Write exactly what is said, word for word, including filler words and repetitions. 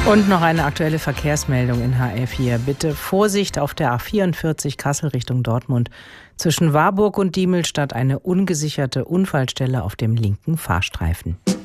Und noch eine aktuelle Verkehrsmeldung in H R vier. Bitte Vorsicht auf der A vierundvierzig Kassel Richtung Dortmund. Zwischen Warburg und Diemelstadt eine ungesicherte Unfallstelle auf dem linken Fahrstreifen.